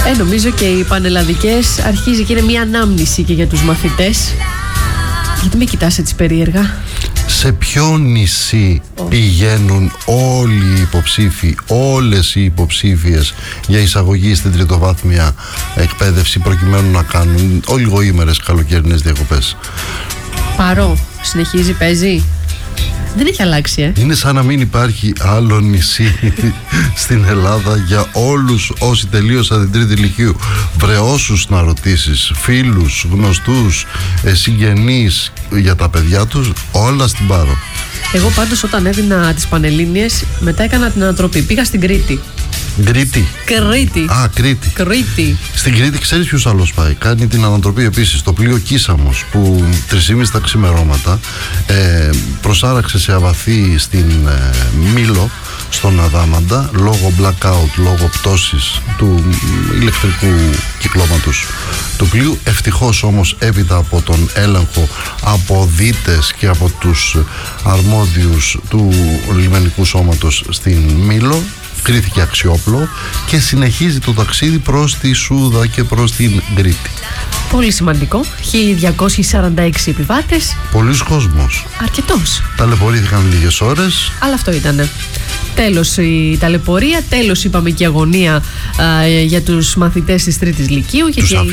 Νομίζω και οι πανελλαδικές αρχίζει και είναι μια ανάμνηση και για τους μαθητές. Γιατί με κοιτάς έτσι περίεργα? Σε ποιο νησί πηγαίνουν όλοι οι υποψήφοι, όλες οι υποψήφιες για εισαγωγή στην τριτοβάθμια εκπαίδευση, προκειμένου να κάνουν ολιγοήμερες καλοκαιρινές διακοπές? Παρό, συνεχίζει, παίζει. Δεν έχει αλλάξει, Είναι σαν να μην υπάρχει άλλο νησί στην Ελλάδα για όλους όσοι τελείωσαν την τρίτη λυκείου. Βρε όσους να ρωτήσεις, φίλους, γνωστούς, συγγενείς για τα παιδιά τους, όλα στην Πάρο. Εγώ πάντως όταν έδινα τις Πανελλήνιες, μετά έκανα την ανατροπή. Πήγα στην Κρήτη. Κρήτη. Κρήτη. Κρήτη. Στην Κρήτη ξέρεις ποιος άλλος πάει? Κάνει την ανατροπή επίσης το πλοίο Κίσαμος, που 3:30 τα ξημερώματα προσάραξε σε αβαθή στην Μήλο, στον Αδάμαντα, λόγω blackout, λόγω πτώσης του ηλεκτρικού κυκλώματος του πλοίου. Ευτυχώς όμως έπειτα από τον έλεγχο από δίτες και από τους αρμόδιους του λιμενικού σώματος στην Μήλο, κρίθηκε αξιόπλο και συνεχίζει το ταξίδι προς τη Σούδα και προς την Κρήτη. Πολύ σημαντικό. 1246 επιβάτες. Πολλοί κόσμος. Αρκετός. Ταλαιπωρήθηκαν λίγες ώρες. Αλλά αυτό ήτανε. Τέλος η ταλαιπωρία, τέλος είπαμε και η αγωνία για τους μαθητές της τρίτης λυκείου.